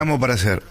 Estamos para hacer.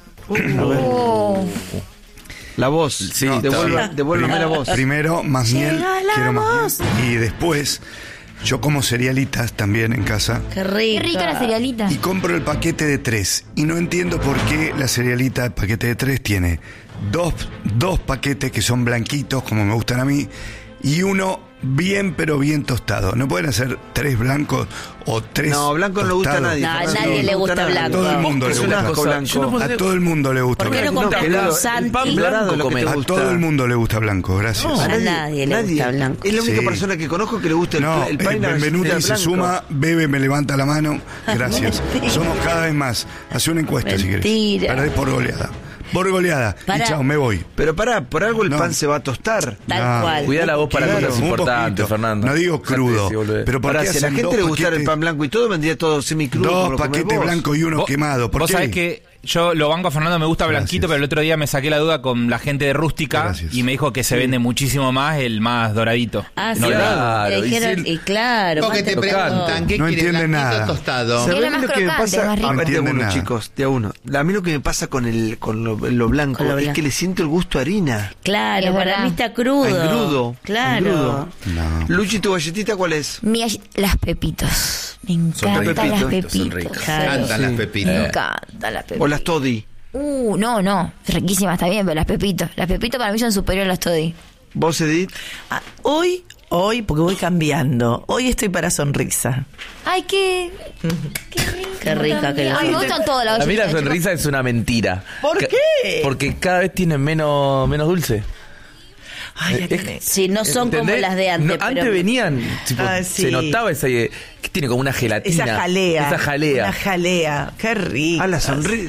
La voz, sí, No, devuélveme la voz. Primero, más miel, quiero más miel. Y después, yo como cerealitas también en casa. Qué rica la cerealita. Y compro el paquete de 3. Y no entiendo por qué la cerealita, el paquete de 3, tiene dos paquetes que son blanquitos, como me gustan a mí, y uno bien, pero bien tostado. ¿No pueden hacer 3 blancos o 3 No, blanco no le gusta a nadie. No, a nadie le gusta blanco. A todo el mundo le gusta blanco. A todo el mundo le gusta ¿Por qué no blanco. compras con Santi? El pan blanco lo que te A gusta. todo el mundo le gusta blanco, gracias. A nadie le gusta blanco. Es la única Sí. persona que conozco que le gusta el pan y la Benvenuti galletita se blanco. suma, Bebe me levanta la mano, gracias. Somos cada vez más. Hace una encuesta si querés. Mentira. Perdés por goleada. Por goleada. Pará. Y chao, me voy. Pero pará, por algo el No. pan se va a tostar. Tal cual. Cuida la voz para Claro, cosas un importantes, poquito. Fernando. No digo crudo, Sí, boludo. pero ¿por Para qué si a la hacen gente dos le gustara el paquetes? pan blanco y todo, vendría todo semicrudo. como Dos lo comés paquetes vos. blancos y uno quemado. ¿Por Vos qué? sabés que yo lo banco a Fernando, me gusta blanquito, Gracias. pero el otro día me saqué la duda con la gente de Rústica Gracias. y me dijo que se vende muchísimo más el más doradito. Ah, sí. No, claro, Le dijeron, y claro. Porque te más preguntan qué No quiere, entiende blanquito nada. o tostado. Sí. ¿Sabés Era más lo que me crocante, pasa? más rico. A ver, de No uno, entienden chicos, de a uno. A mí lo que me pasa con lo blanco Con lo es blanco. que le siento el gusto a harina. Claro, Es para verdad. mí está crudo. Al grudo. Claro. Al grudo. No. Luchi, ¿tu galletita cuál es? Las pepitos. Me encantan pepitos, las son pepitos. ricas. Claro. Cantan las Me pepitas. encantan las pepitos. ¿O las Toddy? No. Riquísimas también, pero las pepitos. Las pepitos para mí son superiores a las toddy. ¿Vos, Edith? Ah, hoy, porque voy cambiando. Hoy estoy para sonrisa. Ay, qué rica que la Ay, me gustan todas las A mí la galletitas, sonrisa es una mentira. ¿Por Ca- qué? Porque cada vez tienen menos dulce. Ay, ya tenés. Sí, no son como ¿Entendés? las de antes. No, pero antes venían, tipo, Ah, sí. se notaba esa que tiene como una gelatina. Esa jalea. Esa jalea. Una jalea. Qué rica. Ah, la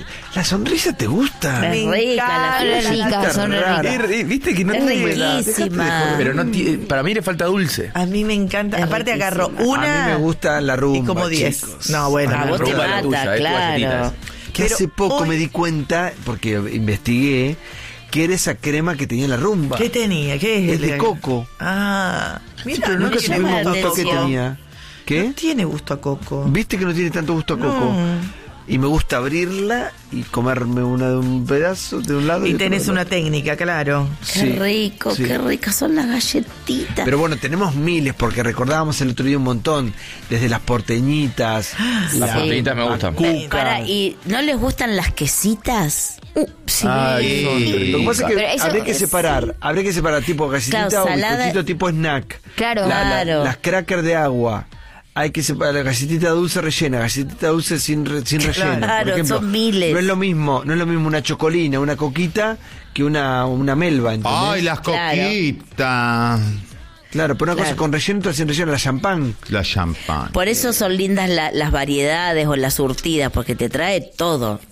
sonrisa te gusta. Es rica, la Son re ricas, son re Rara. ricas. Viste que no Es tiene riquísima. pero no para mí le falta dulce. A mí me encanta. Es Aparte riquísima. agarro una. A mí me gusta la rumba, Y como 10. chicos. No, bueno. A la vos te rumba es la mata, tuya, es tu galletita claro. esa. Que Pero hace poco hoy- me di cuenta, porque investigué, que era esa crema que tenía la rumba. ¿Qué tenía? ¿Qué es? Es de coco. Ah, mira, Sí, pero no nunca tiene supimos llama la gusto que atención. tenía. ¿Qué? No tiene gusto a coco. ¿Viste que no tiene tanto gusto a coco? Y me gusta abrirla y comerme una de un pedazo de un lado. Y otro tenés del una otro. técnica, claro. Qué Sí, rico, sí. qué ricas son las galletitas. Pero bueno, tenemos miles, porque recordábamos el otro día un montón. Desde las porteñitas. Las Sí. porteñitas me gustan. Para, ¿y no les gustan las quesitas? Sí. Ay, son Lo que pasa es que Pero eso habría que es- separar tipo galletita Claro, o salada- bizcochito tipo snack. Claro. Claro. Las crackers de agua. Hay que separar la galletita dulce rellena, galletita dulce sin relleno. Claro, Por ejemplo, son miles. No es lo mismo una chocolina, una coquita que una melva, ¿entendés? Ay, las Claro. coquitas. Claro, pero una Claro. cosa con relleno, otra sin relleno, la champán. La champán. Por eso son lindas las variedades o las surtidas, porque te trae todo.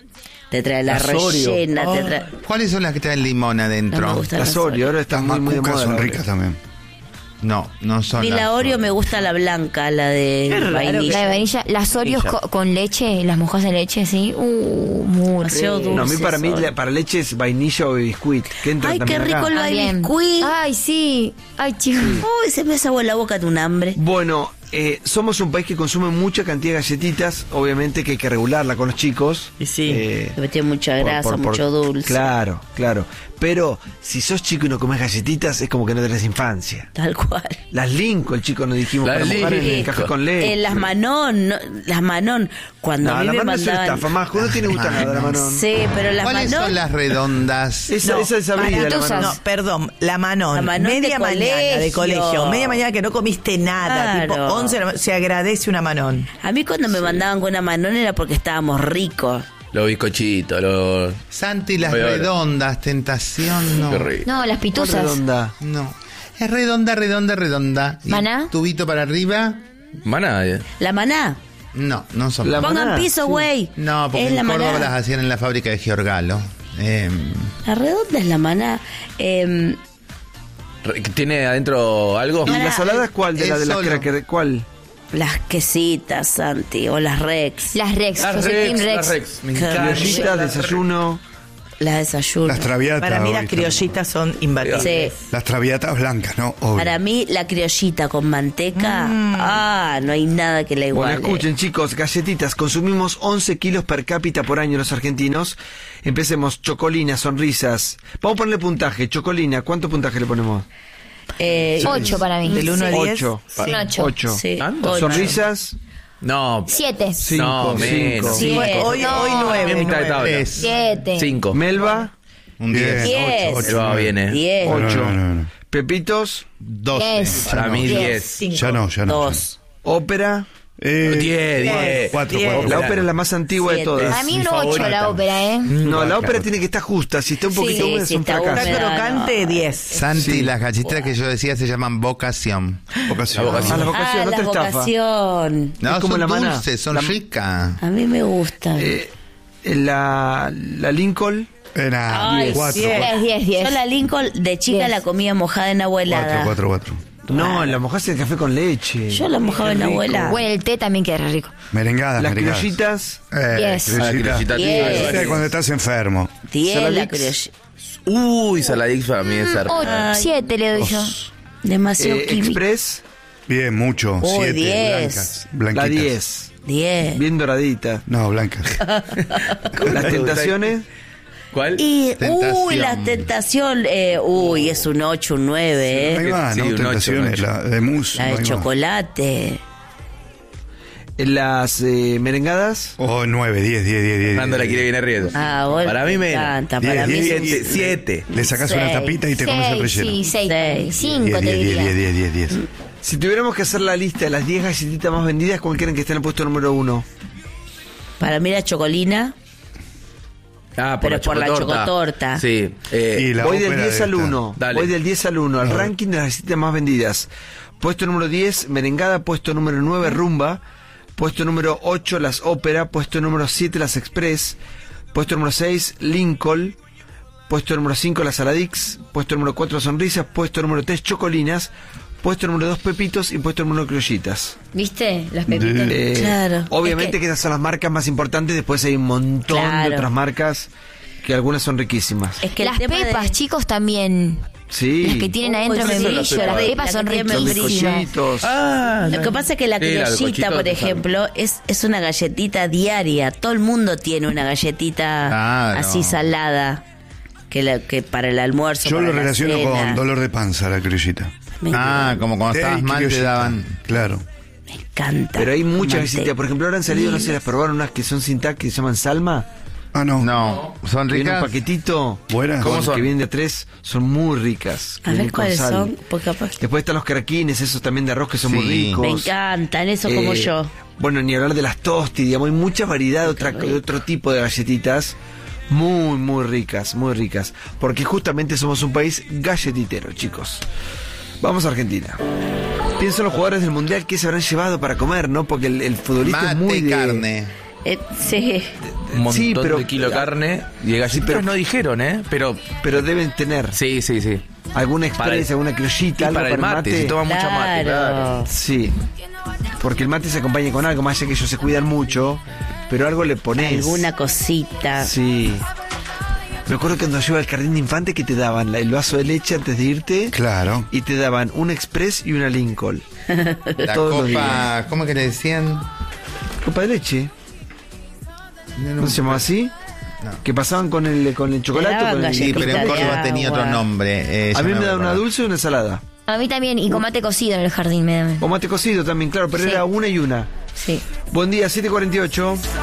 Te trae la Las Oreo. rellena, te trae... ¿Cuáles son las que traen limón adentro? No me gustan Las Oreo, ahora Las están muy de macucas moda. son la Oreo. ricas también. No, no son Y las la Oreo me gusta la blanca, la de Qué raro vainilla. La de vainilla, las Oreos con leche, las mojas en leche, sí. Muy Demasiado rico. dulce. No, a mí para mí, son. para leche es vainilla o biscuit. Que entra Ay, qué también rico acá. el También. biscuit. Ay, sí. Ay, chicos. Uy, se me desagua la boca de un hambre. Bueno, somos un país que consume mucha cantidad de galletitas, obviamente que hay que regularla con los chicos. Y sí. Le tiene mucha grasa, mucho dulce. Claro, claro. Pero si sos chico y no comes galletitas, es como que no tenés infancia. Tal cual. Las Lincoln, chicos, nos dijimos, Las para mojar en el Lincoln. café con leche. Las Manon, las Manon, cuando a No, mí la me Manon es una mandaban... estafa, más, no tiene gusto nada la Manon. Sí, pero las ¿Cuáles Manon... son las redondas? Esa es abrida, la maratosas. Manon. No, perdón, la Manon. La Manon media de mañana de colegio. colegio. Media mañana que no comiste nada. Claro. Tipo 11 de la se agradece una Manon. A mí cuando me mandaban con una Manon era porque estábamos ricos. Los bizcochitos, los... Santi, las Voy a ver. redondas, tentación, no. Qué rico. No, las ¿Cuál pituzas. redonda? No. Es redonda, redonda, redonda. Y ¿Maná? tubito para arriba. Maná. La Maná. No, no son. La Pongan Maná, piso, sí. güey. No, porque Es en la Córdoba Maná. las hacían en la fábrica de Giorgalo. La redonda es la Maná. ¿Tiene adentro algo? ¿Y la salada es cuál? De Es las solo. crackers, ¿cuál? Las quesitas, Santi, o las Rex. Las Rex. Las Yo soy Rex, Team las Rex. Me Qué encanta. Criollitas, desayuno. La desayuno. Las traviatas. Para mí las hoy criollitas son imbatibles. Sí. están. Las traviatas blancas, ¿no? Obvio. Para mí, la criollita con manteca, no hay nada que la iguale. Bueno, escuchen chicos, galletitas, consumimos 11 kilos per cápita por año los argentinos. Empecemos, chocolina, sonrisas. Vamos a ponerle puntaje, chocolina, ¿cuánto puntaje le ponemos? 8 para mí. Del 1 al 10. 8. Un 8. 8. Sí, ¿Tanto? ocho. Sonrisas, 7. 5. No, menos. Sí. Hoy 9. Es mitad de tabla. 3. 7. 5. Melba, Un 10. 10. Ocho, Va bien, 10. 8. No. Pepitos, 12. 10. Para mí 10. Ya no. 2. ópera. 10, 10. 4. La ópera es la más antigua de Siete. todas. A mí mi un 8 favorita. la ópera, ¿eh? No, la ópera tiene que estar justa. Si está un poquito Sí, húmeda es si un está fracaso. Está húmeda. crocante, 10. Santi, Sí. las galletitas que yo decía se llaman vocación. Vocación. La vocación. Ah, la vocación, no la te estafa. vocación. No, Es como son la maná. dulces, son La- ricas. A mí me gusta. La Lincoln, Ay, 4. 10. Yo la Lincoln de chica 10. la comía mojada en agua helada. 4. no, la mojaste de café con leche. Yo la mojaba en agua helada. Bueno, el té también queda rico. Merengadas, Las merengadas. criollitas, 10. Criollita. Diez. Sí, cuando estás enfermo. 10 la Saladix. criollita. Uy, Saladix para mí es ser. 7 le doy yo. Demasiado químico. Express, Bien, mucho. Uy, 7. 10. Blancas. la Blanquitas. 10. 10. Bien doradita. No, blancas. Las tentaciones, ¿Cuál? Y, Tentación. la tentación, es un 8, un 9, Ahí va, Sí, no, un tentaciones. ocho, un La de mousse. La no de hay más. chocolate. las merengadas, Oh, 9, 10. Fernando la quiere bien arriba. Ah, bueno, Para mí me menos. encanta. 10, Para mí 10, es un 10. 7. Le sacas una Seis. tapita y te comes el 6, relleno. sí, 6. Seis. 5 te diría. 10. si tuviéramos que hacer la lista de las 10 galletitas más vendidas, ¿cuál quieren que esté en el puesto número 1? Para mí la chocolina, Ah, pero por la chocotorta. Sí. Y la Voy del ópera 10 de al esta. 1. Dale. Voy del 10 al 1. Al ranking de las galletitas más vendidas. Puesto número 10, merengada. Puesto número 9, rumba. Puesto número 8, las ópera. Puesto número 7, las express. Puesto número 6, Lincoln. Puesto número 5, las Saladix. Puesto número 4, sonrisas. Puesto número 3, chocolinas. Puesto número 2, pepitos. Y puesto número 1, criollitas. ¿Viste? Las pepitas. Claro. Obviamente Es que esas son las marcas más importantes. Después hay un montón Claro. de otras marcas que algunas son riquísimas. Es que el Las tema de- pepas, chicos, también. Sí. Las que tienen adentro sí, membrillo. las Las pepas. pepas son La que tiene Los riquísimas. bizcochitos. Ah, Lo que pasa es que la Sí, la del criollita, cochito, por total. ejemplo, es una galletita diaria. Todo el mundo tiene una galletita Claro. así salada. Que para el almuerzo. Yo para lo la relaciono cena. con dolor de panza, la criollita. Me encanta. Ah, como cuando estabas mal te criollita. daban. Claro. Me encanta. Pero hay muchas Manteca. galletitas. Por ejemplo, ahora han salido, no sé, las probaron unas que son sin tac, que se llaman Salma. Ah, no. No, son Que viene un ricas. paquetito. Buenas. ¿Cómo ¿Cómo son? son? Que vienen de 3, son muy ricas. que A ver vienen con cuáles sal. son. Porque capaz- Después están los craquines, esos también de arroz que son muy Sí. ricos. Me encantan, eso como Eh, yo. Bueno, ni hablar de las tosti, digamos, hay mucha variedad de otro tipo de galletitas. Muy, muy ricas, muy ricas. Porque justamente somos un país galletitero, chicos. Vamos a Argentina. Pienso en los jugadores del Mundial que se habrán llevado para comer, ¿no? Porque el futbolista es muy Mate, de... carne. Sí. Un montón Sí, pero- de kilo de carne. Y de galletitas pero- no dijeron, ¿eh? Pero Pero deben tener sí. alguna Para el- express, alguna criollita, Y algo para el mate, se toma mucho mate. Claro. Sí. Porque el mate se acompaña con algo, más allá que ellos se cuidan mucho, pero algo le pones. Alguna cosita. Sí. Me acuerdo cuando yo iba al jardín de infante que te daban el vaso de leche antes de irte. Claro. Y te daban una Express y una Lincoln. La Todos los días. copa, ¿cómo que le decían? Copa de leche. ¿No se llamaba así? No. Que pasaban con el chocolate. daban Con el- Sí, pero en Galletitas de Córdoba tenía otro agua. nombre. A ya mí me voy daban una acordar. dulce y una ensalada. A mí también, y con mate cocido en el jardín me dan. O mate cocido también, claro, pero Sí. era una y una. Sí. Buen día, 7:48.